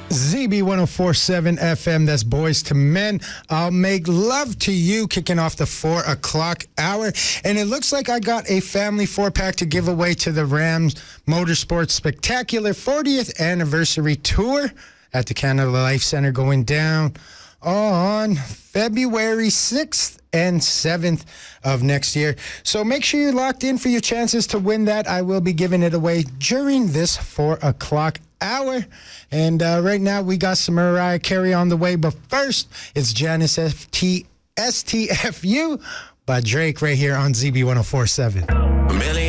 ZB 1047 FM, that's Boys to Men. I'll make love to you, kicking off the 4 o'clock hour. And it looks like I got a family 4-pack to give away to the Rams Motorsports Spectacular 40th Anniversary Tour at the Canada Life Center, going down on February 6th and 7th of next year. So make sure you're locked in for your chances to win that. I will be giving it away during this 4 o'clock hour. And right now we got some Mariah Carey on the way. But first, it's Janice STFU by Drake right here on ZB 1047.